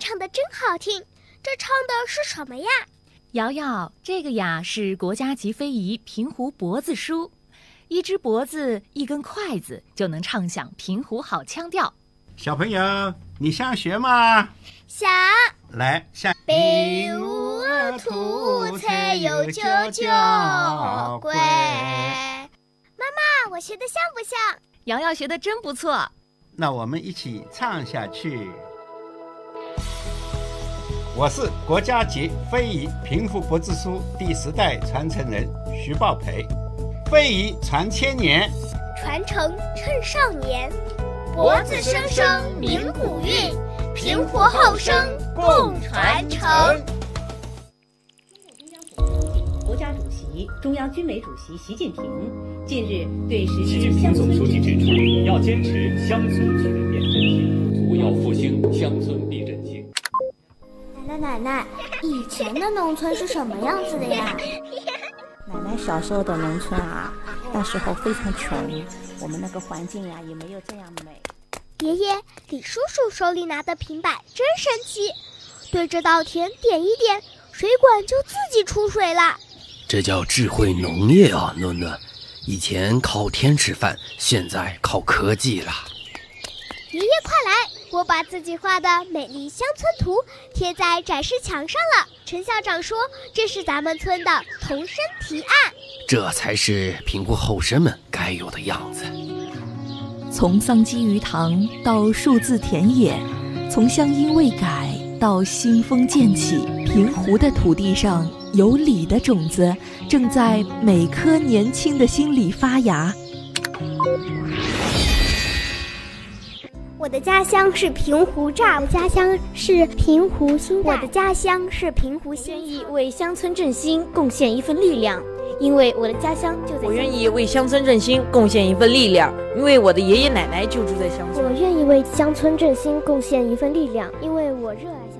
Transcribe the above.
唱得真好听，这唱的是什么呀？ 瑶瑶，这个呀是国家级非遗平湖脖子书，一只脖子一根筷子就能唱响平湖好腔调。 小朋友，你想学吗？ 想。 来，像比武而兔才有九九归。妈妈，我学的像不像？ 瑶瑶学的真不错。 那我们一起唱下去。我是国家级非遗平湖脖子书第10代传承人徐抱培。非遗传千年， 传承趁少年，脖子生生鸣古韵，平湖后生共传承。 国家主席、中央军委主席习近平近日对实施习近平总书记指出，要坚持乡村居民面振兴，主要复兴乡村地振兴。 奶奶，以前的农村是什么样子的呀？ 奶奶小时候的农村啊，那时候非常穷，我们那个环境呀也没有这样美。 爷爷，李叔叔手里拿的平板真神奇，对着稻田点一点，水管就自己出水了。 这叫智慧农业啊，囡囡。以前靠天吃饭，现在靠科技了。 爷爷快来，我把自己画的美丽乡村图贴在展示墙上了。陈校长说，这是咱们村的童声提案。 这才是平湖后生们该有的样子。 从桑基鱼塘到数字田野，从乡音未改到新风渐起，平湖的土地上有理的种子正在每颗年轻的心里发芽。 我的家乡是平湖栅，我的家乡是平湖新带，我的家乡是平湖新。 愿意为乡村振兴贡献一份力量，因为我的家乡就在。 我愿意为乡村振兴贡献一份力量，因为我的爷爷奶奶就住在乡村。 我愿意为乡村振兴贡献一份力量，因为我热爱。